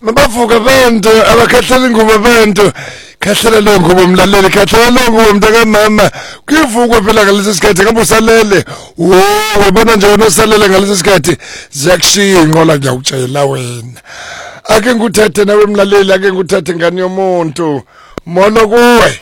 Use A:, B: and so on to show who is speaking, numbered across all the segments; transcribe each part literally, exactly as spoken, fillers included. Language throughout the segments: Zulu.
A: Mabavuka abantu abakhathela ingubo abantu khahlela lo ngubo mlaleli khahlela lo ngubo mntaka mama kuyivukwa phela ngalesi sikhathi ngabe usalele wo wabona nje wena usalele ngalesi sikhathi ziyakushiya inqola ngiyakutshela wena ake nguthathe nawe mlaleli ake nguthathe ngani yomuntu mono kuwe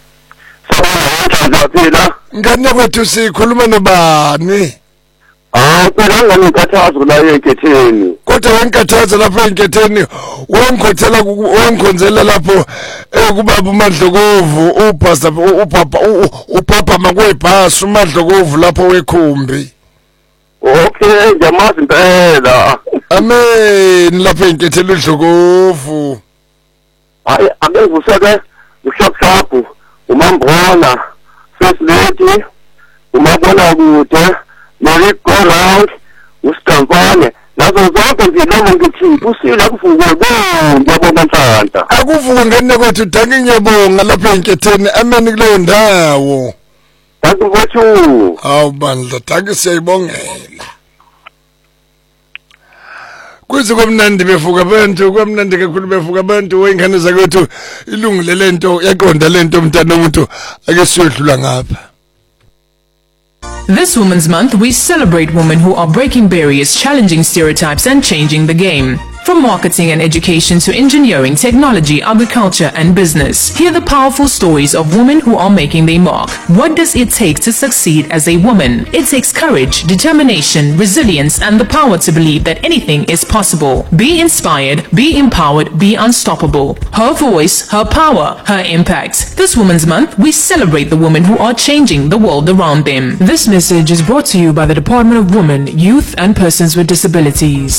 B: phela
A: ngani yakwethu sikhuluma nobani
B: ah phela ngikhathaza la enketheni
A: kodwa wenkathaza lapho enketheni wongikhothela wongikhonzela lapho ekubaba uMadlokovu upasta upapa upapa makwebhasi uMadlokovu lapho wekhumbi
B: okay ngiyamazi impela
A: amen lapho enkethela uDlokovu
B: hayi abenguseke ushapshapu umambona first lady umabona kude Mari go round uStampane nazo zonke nje noma ngithi usile akuvukwe ngiyabonga Nhlanhla
A: akuvuke ngene kwethu danke ngiyabonga lapha enketheni amen kuleyo ndawo
B: danke mfowethu
A: awu bandla danke siyayibongela kuze komnandi bevuka abantu komnandi kakhulu bevuka abantu wengane zakwethu ilungile lento yaqonda lento mntana umuntu ake siyodlula ngapha.
C: This Women's Month, we celebrate women who are breaking barriers, challenging stereotypes and changing the game. From marketing and education to engineering, technology, agriculture and business. Hear the powerful stories of women who are making their mark. What does it take to succeed as a woman? It takes courage, determination, resilience and the power to believe that anything is possible. Be inspired, be empowered, be unstoppable. Her voice, her power, her impact. This Women's Month, we celebrate the women who are changing the world around them.
D: This message is brought to you by the Department of Women, Youth and Persons with Disabilities.